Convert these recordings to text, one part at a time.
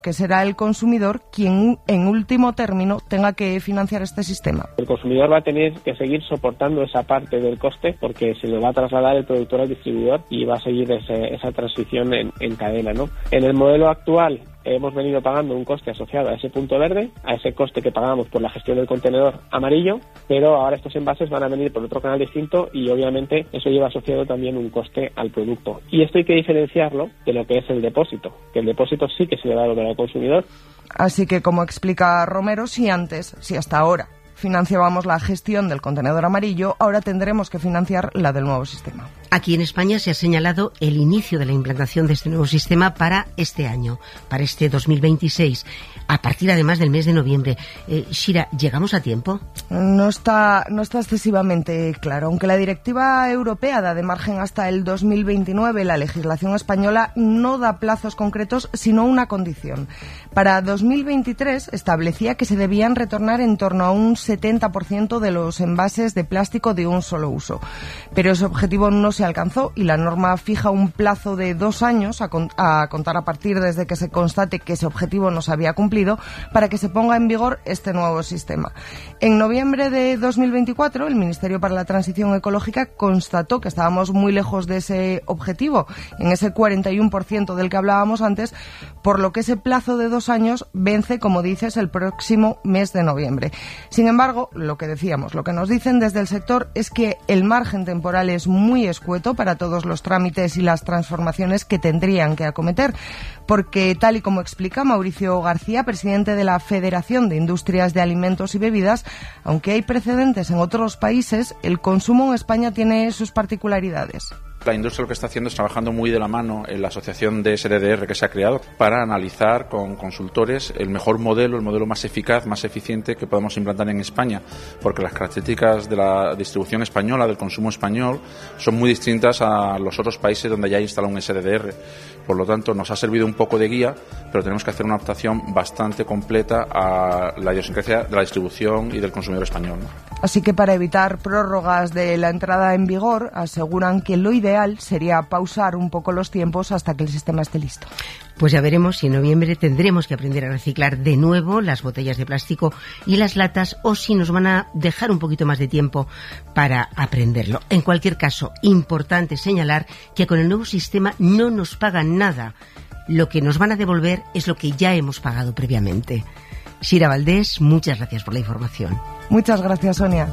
que será el consumidor quien en último término tenga que financiar este sistema. El consumidor va a tener que seguir soportando esa parte del coste porque se lo va a trasladar el productor al distribuidor y va a seguir esa transición en cadena, ¿no? En el modelo actual hemos venido pagando un coste asociado a ese punto verde, a ese coste que pagamos por la gestión del contenedor amarillo, pero ahora estos envases van a venir por otro canal distinto y obviamente eso lleva asociado también un coste al producto. Y esto hay que diferenciarlo de lo que es el depósito, que el depósito sí que se le va a devolver al consumidor. Así que, como explica Romero, si hasta ahora financiábamos la gestión del contenedor amarillo, ahora tendremos que financiar la del nuevo sistema. Aquí en España se ha señalado el inicio de la implantación de este nuevo sistema para este año, para este 2026, a partir además del mes de noviembre. Shira, ¿llegamos a tiempo? No está excesivamente claro. Aunque la directiva europea da de margen hasta el 2029, la legislación española no da plazos concretos, sino una condición. Para 2023 establecía que se debían retornar en torno a un 70% de los envases de plástico de un solo uso. Pero ese objetivo no se alcanzó y la norma fija un plazo de 2 años a contar a partir desde que se constate que ese objetivo no se había cumplido para que se ponga en vigor este nuevo sistema. En noviembre de 2024, el Ministerio para la Transición Ecológica constató que estábamos muy lejos de ese objetivo, en ese 41% del que hablábamos antes, por lo que ese plazo de 2 años vence, como dices, el próximo mes de noviembre. Sin embargo, lo que decíamos, lo que nos dicen desde el sector es que el margen temporal es muy escueto para todos los trámites y las transformaciones que tendrían que acometer, porque tal y como explica Mauricio García, presidente de la Federación de Industrias de Alimentos y Bebidas, aunque hay precedentes en otros países, el consumo en España tiene sus particularidades. La industria lo que está haciendo es trabajando muy de la mano en la asociación de SDDR que se ha creado para analizar con consultores el mejor modelo, el modelo más eficaz, más eficiente que podemos implantar en España, porque las características de la distribución española, del consumo español, son muy distintas a los otros países donde ya hay instalado un SDDR. Por lo tanto, nos ha servido un poco de guía, pero tenemos que hacer una adaptación bastante completa a la idiosincrasia de la distribución y del consumidor español, ¿no? Así que para evitar prórrogas de la entrada en vigor, aseguran que lo ideal sería pausar un poco los tiempos hasta que el sistema esté listo. Pues ya veremos si en noviembre tendremos que aprender a reciclar de nuevo las botellas de plástico y las latas, o si nos van a dejar un poquito más de tiempo para aprenderlo. En cualquier caso, importante señalar que con el nuevo sistema no nos pagan nada. Lo que nos van a devolver es lo que ya hemos pagado previamente. Shira Valdés, muchas gracias por la información. Muchas gracias, Sonia.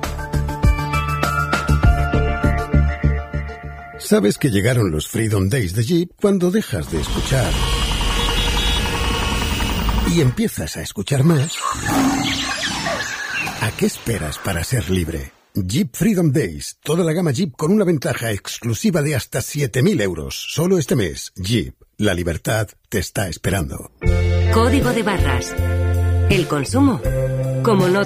¿Sabes que llegaron los Freedom Days de Jeep cuando dejas de escuchar y empiezas a escuchar más? ¿A qué esperas para ser libre? Jeep Freedom Days, toda la gama Jeep con una ventaja exclusiva de hasta 7.000 euros. Solo este mes, Jeep, la libertad te está esperando. Código de barras. El consumo, como no